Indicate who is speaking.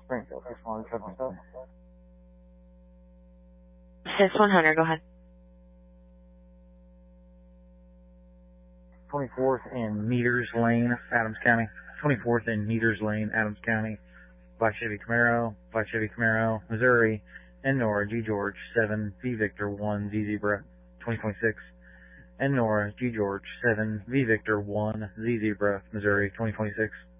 Speaker 1: Springfield, 6177.
Speaker 2: 6100, go ahead.
Speaker 1: 24th and Meters Lane, Adams County. 24th and Meters Lane, Adams County. Black Chevy Camaro, Missouri. N Nora G George 7 V Victor 1 Z Zebra 2026. N Nora G George 7 V Victor 1 Z Zebra Missouri 2026.